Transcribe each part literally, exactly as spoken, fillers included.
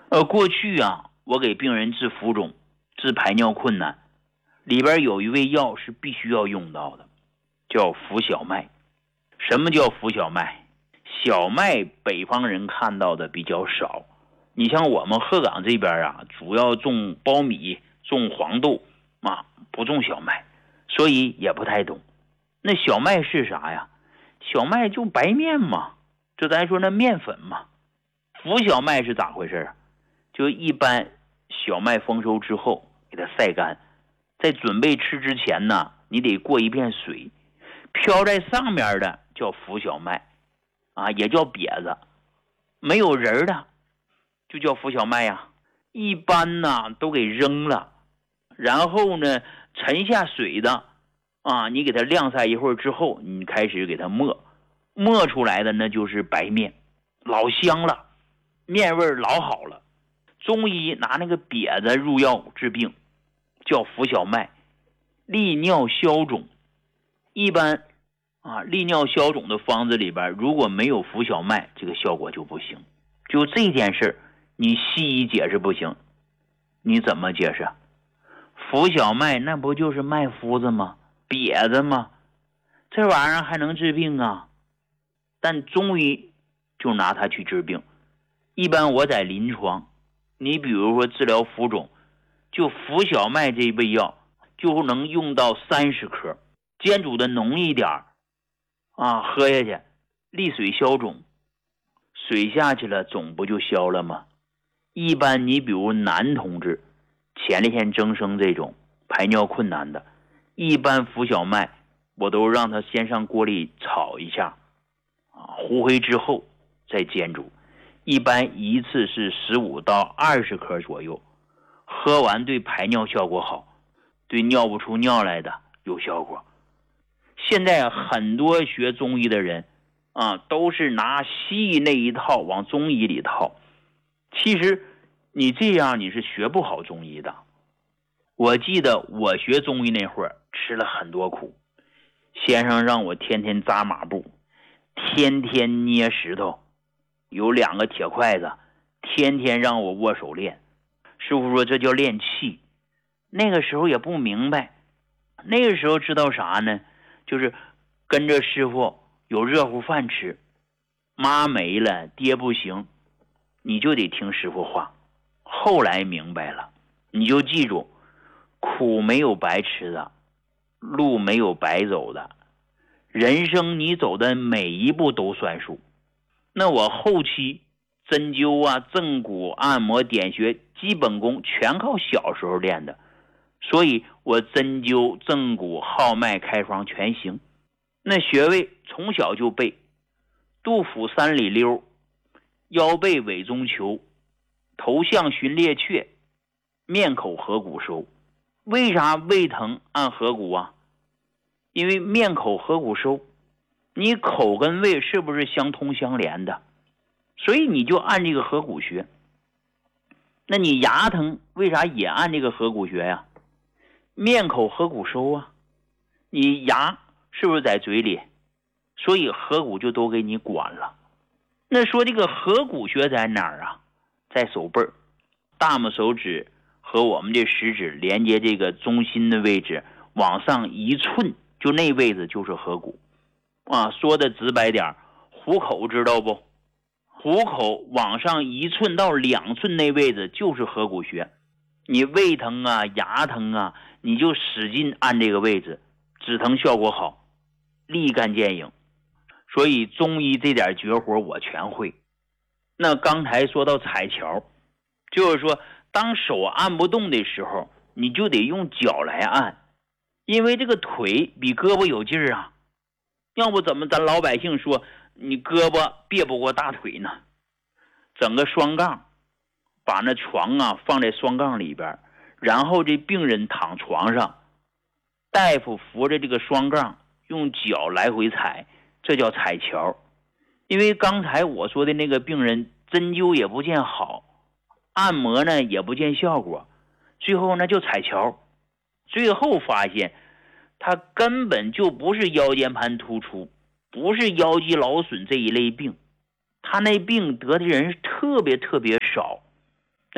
呃，过去啊，我给病人治浮肿、治排尿困难，里边有一味药是必须要用到的，叫浮小麦。什么叫浮小麦？小麦北方人看到的比较少，你像我们鹤岗这边啊，主要种苞米、种黄豆啊，不种小麦，所以也不太懂。那小麦是啥呀？小麦就白面嘛，就咱说那面粉嘛。浮小麦是咋回事啊？就一般小麦丰收之后给它晒干，在准备吃之前呢，你得过一遍水，飘在上面的叫浮小麦啊，也叫瘪子，没有仁的就叫浮小麦呀。一般呢都给扔了，然后呢沉下水的啊，你给它晾晒一会儿之后，你开始给它磨，磨出来的那就是白面，老香了，面味老好了。中医拿那个瘪子入药治病，叫浮小麦，利尿消肿。一般啊，利尿消肿的方子里边，如果没有浮小麦，这个效果就不行。就这件事你西医解释不行，你怎么解释？浮小麦那不就是麦麸子吗？瘪子吗？这玩意儿还能治病啊？但中医就拿它去治病。一般我在临床，你比如说治疗浮肿，就浮小麦这一味药就能用到三十克，煎煮的浓一点啊，喝下去利水消肿，水下去了肿不就消了吗？一般你比如男同志前列腺增生这种排尿困难的，一般浮小麦我都让他先上锅里炒一下啊，糊黑之后再煎煮，一般一次是十五到二十克左右，喝完对排尿效果好，对尿不出尿来的有效果。现在很多学中医的人啊，都是拿西医那一套往中医里套，其实你这样你是学不好中医的。我记得我学中医那会儿吃了很多苦，先生让我天天扎马步，天天捏石头，有两个铁筷子，天天让我握手练。师傅说这叫练气。那个时候也不明白，那个时候知道啥呢？就是跟着师傅有热乎饭吃，妈没了爹不行，你就得听师傅话。后来明白了，你就记住，苦没有白吃的，路没有白走的，人生你走的每一步都算数。那我后期针灸啊、正骨、按摩、点穴、基本功全靠小时候练的，所以我针灸、正骨、号脉、开方全行。那穴位从小就背，肚腹三里溜，腰背尾中求，头项循列阙，面口合谷收。为啥胃疼按合谷啊？因为面口合谷收，你口跟胃是不是相通相连的？所以你就按这个合谷穴。那你牙疼为啥也按这个合谷穴呀？面口合谷收啊，你牙是不是在嘴里？所以合谷就都给你管了。那说这个合谷穴在哪儿啊？在手背儿，大拇手指和我们这食指连接这个中心的位置，往上一寸，就那位置就是合谷啊。说的直白点，虎口知道不？虎口往上一寸到两寸那位置就是合谷穴。你胃疼啊、牙疼啊，你就使劲按这个位置，止疼效果好，立竿见影。所以中医这点绝活我全会。那刚才说到踩跷，就是说当手按不动的时候，你就得用脚来按，因为这个腿比胳膊有劲儿啊。要不怎么咱老百姓说你胳膊别不过大腿呢？整个双杠，把那床啊放在双杠里边，然后这病人躺床上，大夫扶着这个双杠，用脚来回踩，这叫踩跷。因为刚才我说的那个病人针灸也不见好，按摩呢也不见效果，最后呢就踩跷，最后发现他根本就不是腰间盘突出，不是腰肌劳损这一类病，他那病得的人特别特别少。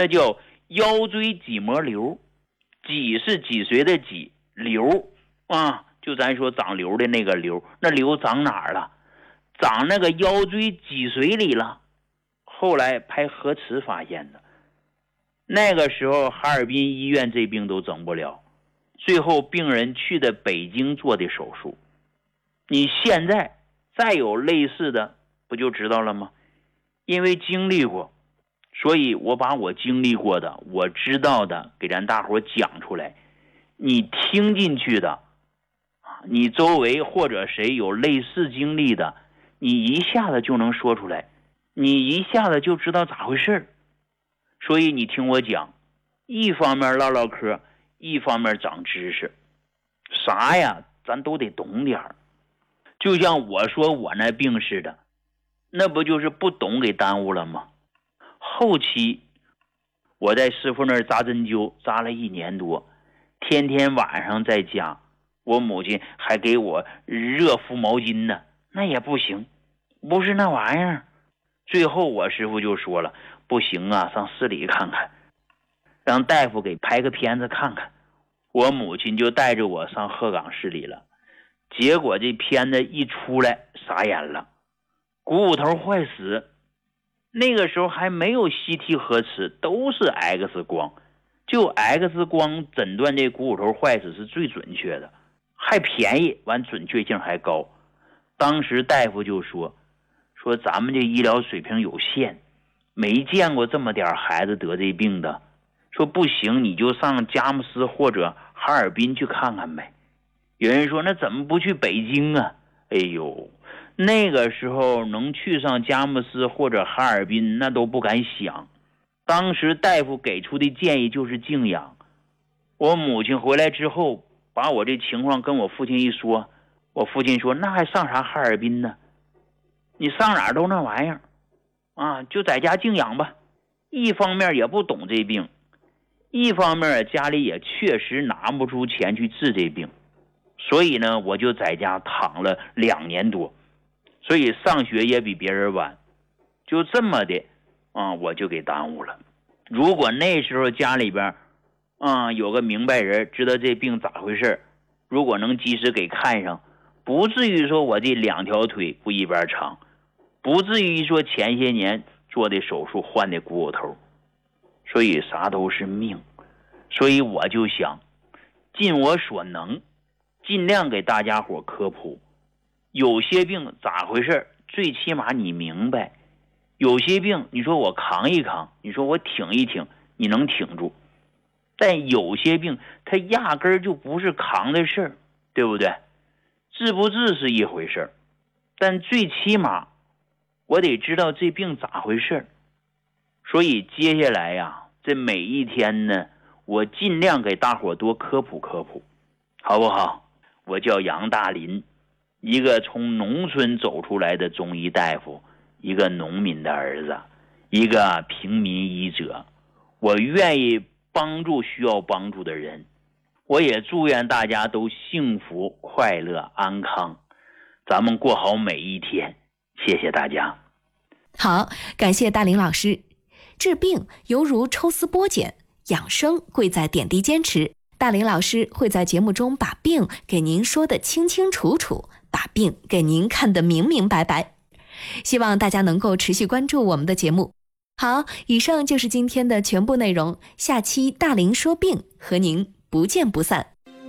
那叫腰椎脊膜瘤。脊是脊髓的脊，瘤啊，就咱说长瘤的那个瘤，那瘤长哪儿了？长那个腰椎脊髓里了。后来拍核磁发现的。那个时候哈尔滨医院这病都整不了，最后病人去的北京做的手术。你现在再有类似的，不就知道了吗？因为经历过，所以我把我经历过的，我知道的给咱大伙讲出来。你听进去的，你周围或者谁有类似经历的，你一下子就能说出来，你一下子就知道咋回事。所以你听我讲，一方面唠唠嗑，一方面长知识，啥呀咱都得懂点儿。就像我说我那病似的，那不就是不懂给耽误了吗？后期我在师傅那儿扎针灸扎了一年多，天天晚上在家，我母亲还给我热敷毛巾呢，那也不行，不是那玩意儿。最后我师傅就说了，不行啊，上市里看看，让大夫给拍个片子看看。我母亲就带着我上鹤岗市里了，结果这片子一出来傻眼了，股骨头坏死。那个时候还没有 C T 核磁，都是 X 光，就 X 光诊断这股骨头坏死是最准确的，还便宜，完准确性还高。当时大夫就说说咱们这医疗水平有限，没见过这么点孩子得这病的，说不行你就上佳木斯或者哈尔滨去看看呗。有人说那怎么不去北京啊？哎呦，那个时候能去上佳木斯或者哈尔滨那都不敢想。当时大夫给出的建议就是静养。我母亲回来之后把我这情况跟我父亲一说，我父亲说那还上啥哈尔滨呢，你上哪儿都那玩意儿啊，就在家静养吧。一方面也不懂这病，一方面家里也确实拿不出钱去治这病，所以呢我就在家躺了两年多，所以上学也比别人晚，就这么的啊，我就给耽误了。如果那时候家里边啊有个明白人知道这病咋回事，如果能及时给看上，不至于说我这两条腿不一边长，不至于说前些年做的手术换的股骨头。所以啥都是命，所以我就想尽我所能尽量给大家伙科普，有些病咋回事最起码你明白，有些病你说我扛一扛，你说我挺一挺，你能挺住，但有些病它压根儿就不是扛的事儿，对不对？治不治是一回事儿，但最起码我得知道这病咋回事儿。所以接下来呀，这每一天呢，我尽量给大伙多科普科普，好不好？我叫杨大林，一个从农村走出来的中医大夫，一个农民的儿子，一个平民医者。我愿意帮助需要帮助的人，我也祝愿大家都幸福快乐安康，咱们过好每一天。谢谢大家。 好，感谢大林老师。治病犹如抽丝剥茧，养生贵在点滴坚持。大林老师会在节目中把病给您说得清清楚楚，把病给您看得明明白白。希望大家能够持续关注我们的节目。好，以上就是今天的全部内容，下期大林说病和您不见不散。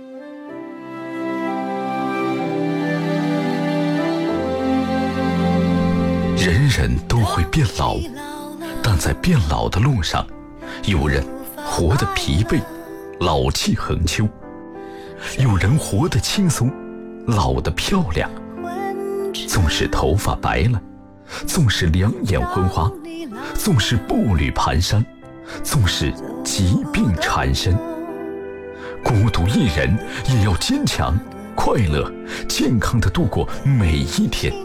人人都会变老，但在变老的路上，有人活得疲惫，老气横秋；有人活得轻松，老得漂亮。纵使头发白了，纵使两眼昏花，纵使步履蹒跚，纵使疾病缠身，孤独一人也要坚强、快乐、健康地度过每一天。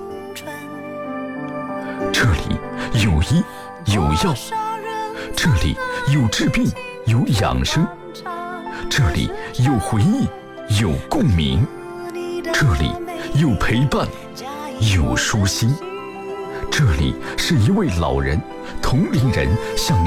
这里有医有药，这里有治病有养生，这里有回忆有共鸣，这里有陪伴有舒心，这里是一位老人同龄人向